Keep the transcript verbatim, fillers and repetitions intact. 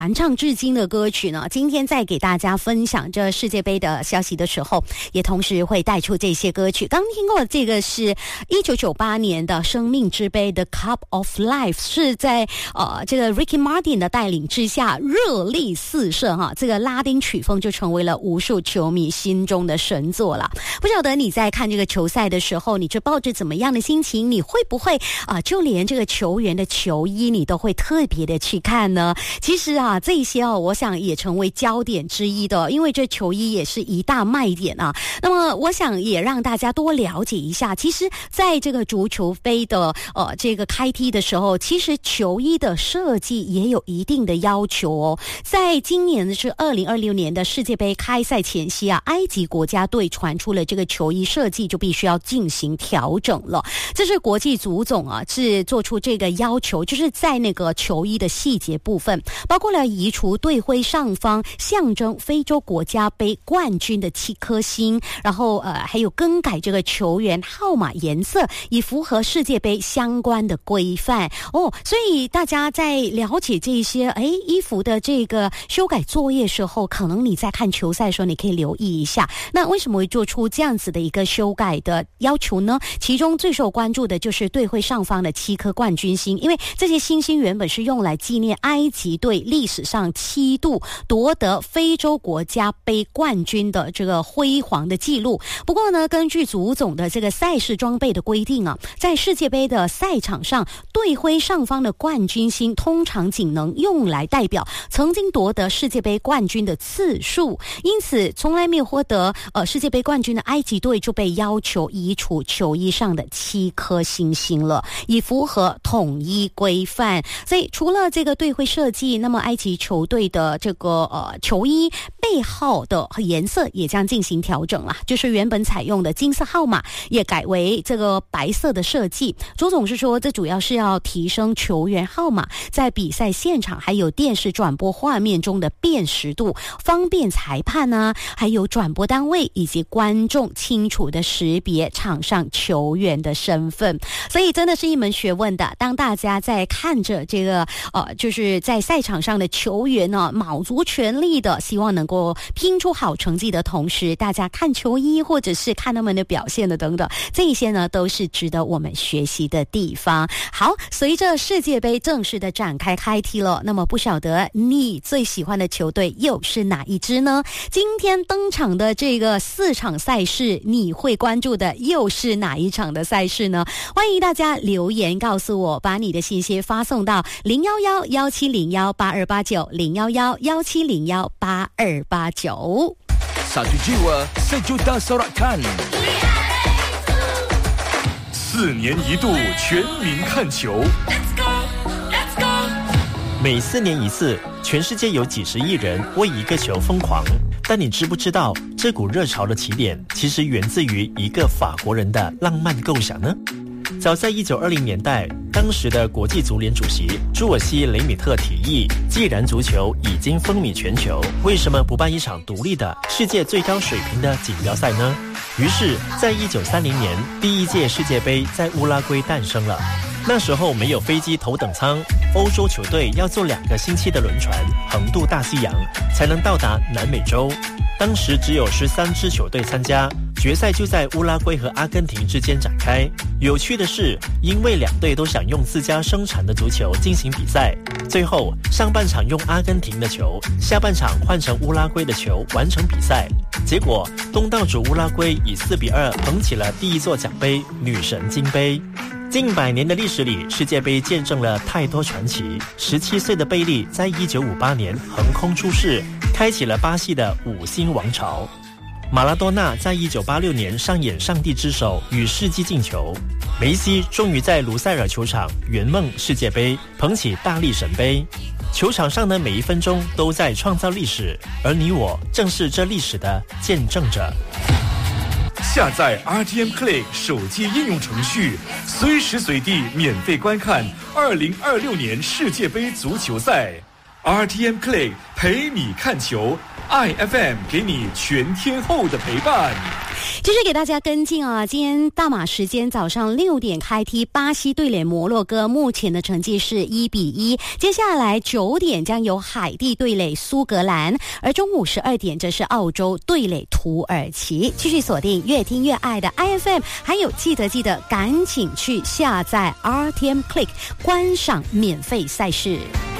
传唱至今的歌曲呢，今天在给大家分享这世界杯的消息的时候，也同时会带出这些歌曲。刚听过的这个是一九九八年的生命之杯的 Cup of Life， 是在呃这个 Ricky Martin 的带领之下热力四射哈，这个拉丁曲风就成为了无数球迷心中的神作了。不晓得你在看这个球赛的时候，你就抱着怎么样的心情？你会不会啊、呃，就连这个球员的球衣你都会特别的去看呢？其实啊，这一些哦，我想也成为焦点之一的，因为这球衣也是一大卖点啊。那么，我想也让大家多了解一下，其实在这个足球杯的呃这个开踢的时候，其实球衣的设计也有一定的要求哦。在今年是二零二六年的世界杯开赛前夕啊，埃及国家队传出了这个球衣设计就必须要进行调整了。这是国际足总啊是做出这个要求，就是在那个球衣的细节部分，包括了移除队徽上方象征非洲国家杯冠军的七颗星，然后呃还有更改这个球员号码颜色，以符合世界杯相关的规范哦。所以大家在了解这些哎衣服的这个修改作业时候，可能你在看球赛的时候，你可以留意一下。那为什么会做出这样子的一个修改的要求呢？其中最受关注的就是队徽上方的七颗冠军星，因为这些星星原本是用来纪念埃及队历史上七度夺得非洲国家杯冠军的这个辉煌的记录。不过呢，根据足总的这个赛事装备的规定啊，在世界杯的赛场上，队徽上方的冠军星通常仅能用来代表曾经夺得世界杯冠军的次数，因此从来没有获得呃世界杯冠军的埃及队就被要求移除球衣上的七颗星星了，以符合统一规范。所以除了这个队徽设计，那么埃及球队的这个呃球衣背号的颜色也将进行调整了，就是原本采用的金色号码也改为这个白色的设计。足总是说，这主要是要提升球员号码在比赛现场还有电视转播画面中的辨识度，方便裁判啊，还有转播单位以及观众清楚的识别场上球员的身份。所以真的是一门学问的。当大家在看着这个呃，就是在赛场上的球员呢，卯足全力的希望能够拼出好成绩的同时，大家看球衣或者是看他们的表现的等等，这一些呢都是值得我们学习的地方。好，随着世界杯正式的展开开踢了，那么不晓得你最喜欢的球队又是哪一支呢？今天登场的这个四场赛事，你会关注的又是哪一场的赛事呢？欢迎大家留言告诉我，把你的信息发送到零幺幺幺七零幺八二八九零幺幺幺七零幺八二八九。 Satu jiwa, sejuta sorakan。四年一度全民看球。 每四年一次，全世界有几十亿人为一个球疯狂。但你知不知道，这股热潮的起点其实源自于一个法国人的浪漫构想呢？早在一九二零年代，当时的国际足联主席朱尔西·雷米特提议，既然足球已经风靡全球，为什么不办一场独立的世界最高水平的锦标赛呢？于是在一九三零年，第一届世界杯在乌拉圭诞生了。那时候没有飞机头等舱，欧洲球队要坐两个星期的轮船横渡大西洋，才能到达南美洲。当时只有十三支球队参加，决赛就在乌拉圭和阿根廷之间展开。有趣的是，因为两队都想用自家生产的足球进行比赛，最后上半场用阿根廷的球，下半场换成乌拉圭的球完成比赛。结果东道主乌拉圭以四比二捧起了第一座奖杯——女神金杯。近百年的历史里，世界杯见证了太多传奇。十七岁的贝利在一九五八年横空出世，开启了巴西的五星王朝。马拉多纳在一九八六年上演上帝之手与世纪进球。梅西终于在卢塞尔球场圆梦世界杯，捧起大力神杯。球场上的每一分钟都在创造历史，而你我正是这历史的见证者。 下载 R T M Click 手机应用程序，随时随地免费观看二零二六年世界杯足球赛。R T M Click 陪你看球， I F M 给你全天候的陪伴。 继续给大家跟进啊，今天大马时间早上六点开踢，巴西对垒摩洛哥，目前的成绩是一比一。接下来九点将由海地对垒苏格兰，而中午十二点则是澳洲对垒土耳其。继续锁定越听越爱的 I F M， 还有记得记得赶紧去下载 R T M Click 观赏免费赛事。